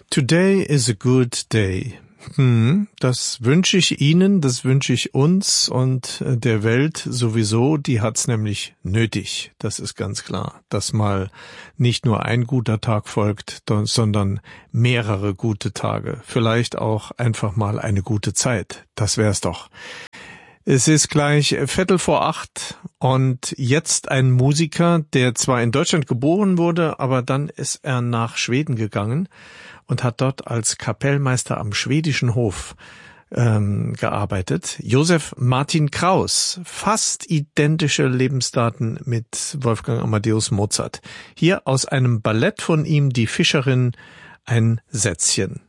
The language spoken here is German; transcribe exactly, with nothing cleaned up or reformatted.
Today is a good day. Hm, das wünsche ich Ihnen, das wünsche ich uns und der Welt sowieso, die hat's nämlich nötig. Das ist ganz klar, dass mal nicht nur ein guter Tag folgt, sondern mehrere gute Tage. Vielleicht auch einfach mal eine gute Zeit. Das wär's doch. Es ist gleich Viertel vor acht und jetzt ein Musiker, der zwar in Deutschland geboren wurde, aber dann ist er nach Schweden gegangen und hat dort als Kapellmeister am schwedischen Hof ähm, gearbeitet. Josef Martin Kraus, fast identische Lebensdaten mit Wolfgang Amadeus Mozart. Hier aus einem Ballett von ihm, Die Fischerin, ein Sätzchen.